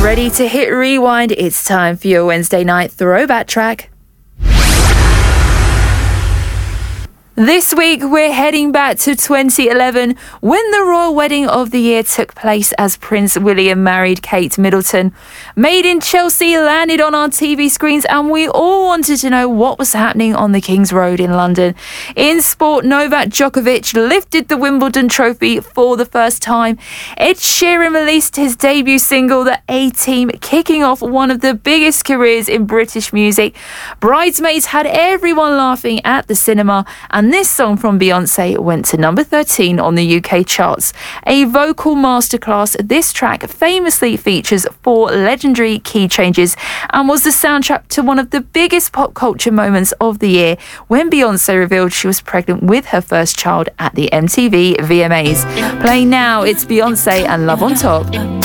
Ready to hit rewind? It's time for your Wednesday night throwback track. This week, we're heading back to 2011 when the royal wedding of the year took place as Prince William married Kate Middleton. Made in Chelsea landed on our TV screens and we all wanted to know what was happening on the King's Road in London. In sport, Novak Djokovic lifted the Wimbledon trophy for the first time. Ed Sheeran released his debut single, The A-Team, kicking off one of the biggest careers in British music. Bridesmaids had everyone laughing at the cinema, and this song from Beyonce went to number 13 on the UK charts. A vocal masterclass, this track famously features 4 legendary key changes and was the soundtrack to one of the biggest pop culture moments of the year when Beyonce revealed she was pregnant with her first child at the MTV VMAs. Playing now, it's Beyonce and Love on Top.